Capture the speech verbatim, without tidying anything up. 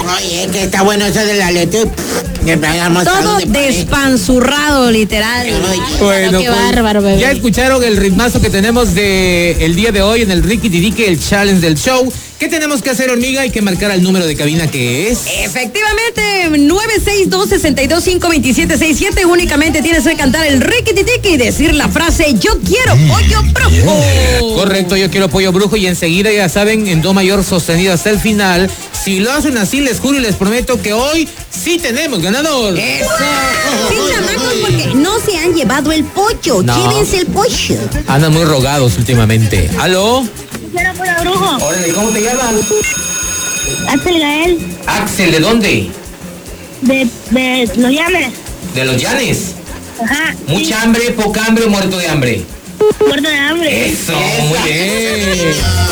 Oye, que está bueno eso de la letra. Todo despanzurrado, literal. Bueno, qué pues, bárbaro, bebé. ya escucharon el ritmazo que tenemos de el día de hoy en el Ricky Tidique, el challenge del show. ¿Qué tenemos que hacer, hormiga? Hay que marcar el número de cabina que es. Efectivamente, nueve seis dos, seis dos cinco, dos siete seis siete. Únicamente tienes que cantar el Ricky Tidique y decir la frase yo quiero pollo brujo. Correcto, yo quiero pollo brujo y enseguida ya saben, en do mayor sostenido hasta el final. Si lo hacen así, les juro y les prometo que hoy sí tenemos ganador. ¡Eso! Sí, chamacos, porque no se han llevado el pollo. No. Llévense el pollo. Andan muy rogados últimamente. ¿Aló? Quiero pollo brujo. Órale, ¿cómo te llaman? Axel Gael, Axel, ¿de dónde? de, de Los Llanes. ¿De los Llanes? Ajá. ¿Mucha hambre, poca hambre o muerto de hambre? Muerto de hambre. Eso, muy bien.